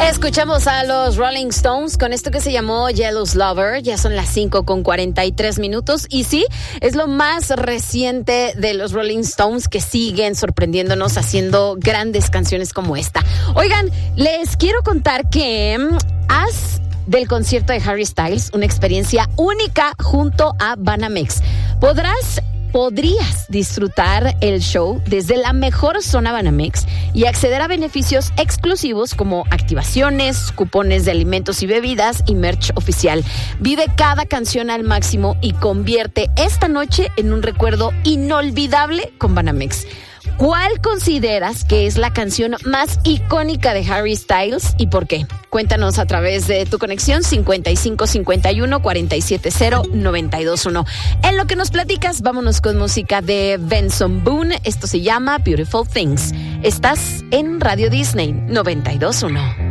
Escuchamos a los Rolling Stones con esto que se llamó Jealous Lover. Ya son las 5:43. Y sí, es lo más reciente de los Rolling Stones, que siguen sorprendiéndonos haciendo grandes canciones como esta. Oigan, les quiero contar que haz del concierto de Harry Styles una experiencia única junto a Banamex. Podrías disfrutar el show desde la mejor zona Banamex y acceder a beneficios exclusivos como activaciones, cupones de alimentos y bebidas y merch oficial. Vive cada canción al máximo y convierte esta noche en un recuerdo inolvidable con Banamex. ¿Cuál consideras que es la canción más icónica de Harry Styles y por qué? Cuéntanos a través de tu conexión 5551-470-921. En lo que nos platicas, vámonos con música de Benson Boone. Esto se llama Beautiful Things. Estás en Radio Disney 92.1.